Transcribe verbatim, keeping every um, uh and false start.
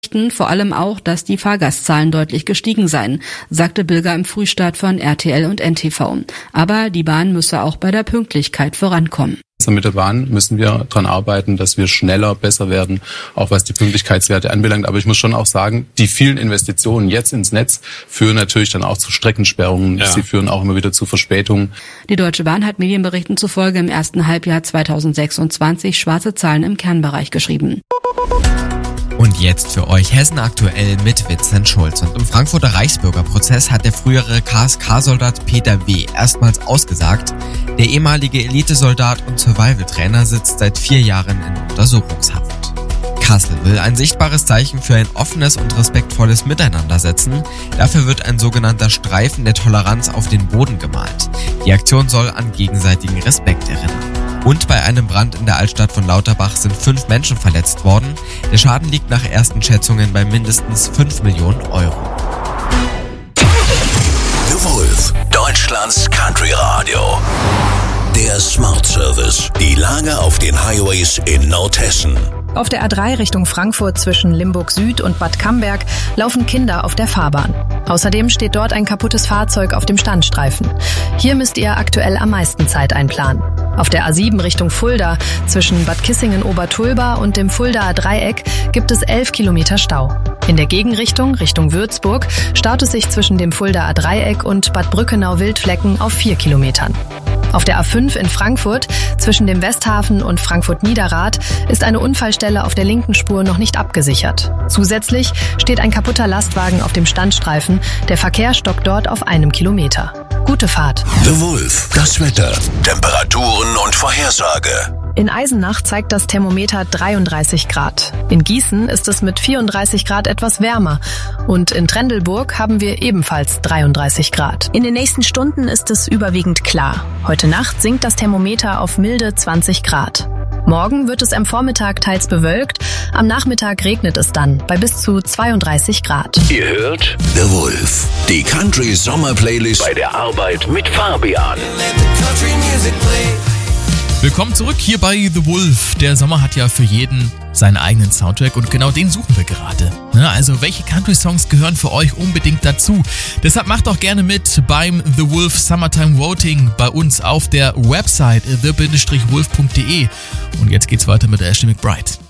vor allem auch, dass die Fahrgastzahlen deutlich gestiegen seien, sagte Bilger im Frühstart von R T L und N T V. Aber die Bahn müsse auch bei der Pünktlichkeit vorankommen. Mit der Bahn müssen wir daran arbeiten, dass wir schneller, besser werden, auch was die Pünktlichkeitswerte anbelangt. Aber ich muss schon auch sagen, die vielen Investitionen jetzt ins Netz führen natürlich dann auch zu Streckensperrungen. Ja. Sie führen auch immer wieder zu Verspätungen. Die Deutsche Bahn hat Medienberichten zufolge im ersten Halbjahr zweitausendsechsundzwanzig schwarze Zahlen im Kernbereich geschrieben. Und jetzt für euch Hessen aktuell mit Vincent Schulz. Und im Frankfurter Reichsbürgerprozess hat der frühere K S K-Soldat Peter W. erstmals ausgesagt. Der ehemalige Elitesoldat und Survival-Trainer sitzt seit vier Jahren in Untersuchungshaft. Kassel will ein sichtbares Zeichen für ein offenes und respektvolles Miteinander setzen. Dafür wird ein sogenannter Streifen der Toleranz auf den Boden gemalt. Die Aktion soll an gegenseitigen Respekt erinnern. Und bei einem Brand in der Altstadt von Lauterbach sind fünf Menschen verletzt worden. Der Schaden liegt nach ersten Schätzungen bei mindestens fünf Millionen Euro. The Wolf, Deutschlands Country Radio. Der Smart Service. Die Lage auf den Highways in Nordhessen. Auf der A drei Richtung Frankfurt zwischen Limburg Süd und Bad Camberg laufen Kinder auf der Fahrbahn. Außerdem steht dort ein kaputtes Fahrzeug auf dem Standstreifen. Hier müsst ihr aktuell am meisten Zeit einplanen. Auf der A sieben Richtung Fulda zwischen Bad Kissingen-Obertulba und dem Fuldaer Dreieck gibt es elf Kilometer Stau. In der Gegenrichtung, Richtung Würzburg, staut es sich zwischen dem Fuldaer Dreieck und Bad Brückenau-Wildflecken auf vier Kilometern. Auf der A fünf in Frankfurt zwischen dem Westhafen und Frankfurt-Niederrad ist eine Unfallstelle auf der linken Spur noch nicht abgesichert. Zusätzlich steht ein kaputter Lastwagen auf dem Standstreifen. Der Verkehr stockt dort auf einem Kilometer. Gute Fahrt. The Wolf, das Wetter, Temperaturen und Vorhersage. In Eisenach zeigt das Thermometer dreiunddreißig Grad. In Gießen ist es mit vierunddreißig Grad etwas wärmer. Und in Trendelburg haben wir ebenfalls dreiunddreißig Grad. In den nächsten Stunden ist es überwiegend klar. Heute Nacht sinkt das Thermometer auf milde zwanzig Grad. Morgen wird es am Vormittag teils bewölkt, am Nachmittag regnet es dann bei bis zu zweiunddreißig Grad. Ihr hört The Wolf, die Country Sommer Playlist bei der Arbeit mit Fabian. Willkommen zurück hier bei The Wolf. Der Sommer hat ja für jeden seinen eigenen Soundtrack und genau den suchen wir gerade. Also welche Country-Songs gehören für euch unbedingt dazu? Deshalb macht doch gerne mit beim The Wolf Summertime Voting bei uns auf der Website the wolf punkt de. Und jetzt geht's weiter mit Ashley McBride.